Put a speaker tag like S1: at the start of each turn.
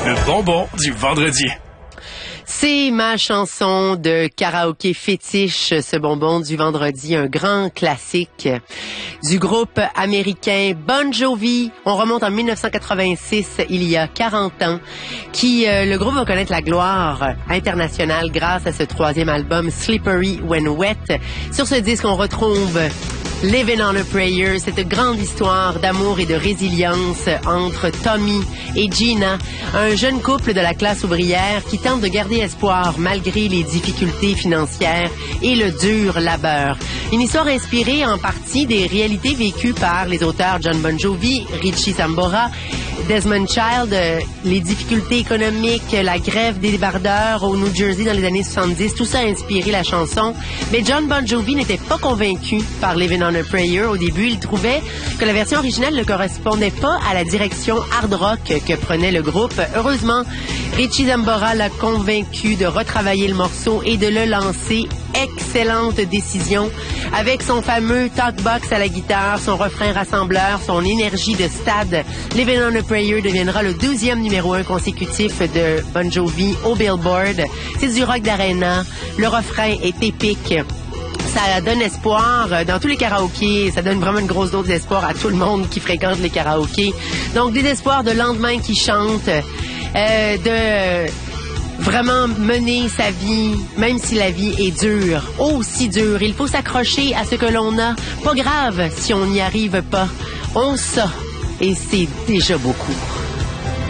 S1: Le bonbon du vendredi.
S2: C'est ma chanson de karaoké fétiche, ce bonbon du vendredi, un grand classique du groupe américain Bon Jovi. On remonte en 1986, il y a 40 ans, le groupe va connaître la gloire internationale grâce à ce troisième album Slippery When Wet. Sur ce disque, on retrouve Living on a Prayer, cette grande histoire d'amour et de résilience entre Tommy et Gina, un jeune couple de la classe ouvrière qui tente de garder espoir malgré les difficultés financières et le dur labeur. Une histoire inspirée en partie des réalités vécues par les auteurs John Bon Jovi, Richie Sambora, Desmond Child, les difficultés économiques, la grève des débardeurs au New Jersey dans les années 70, tout ça a inspiré la chanson. Mais John Bon Jovi n'était pas convaincu par Living on a Prayer. Au début, il trouvait que la version originale ne correspondait pas à la direction hard rock que prenait le groupe. Heureusement, Richie Sambora l'a convaincu de retravailler le morceau et de le lancer. Excellente décision. Avec son fameux talkbox à la guitare, son refrain rassembleur, son énergie de stade, Living on a Prayer deviendra le 12e numéro 1 consécutif de Bon Jovi au Billboard. C'est du rock d'arena. Le refrain est épique. Ça donne espoir dans tous les karaokés. Ça donne vraiment une grosse dose d'espoir à tout le monde qui fréquente les karaokés. Donc, des espoirs de lendemain qui chantent, de vraiment mener sa vie, même si la vie est dure, aussi dure. Il faut s'accrocher à ce que l'on a. Pas grave si on n'y arrive pas. On sait, et c'est déjà beaucoup.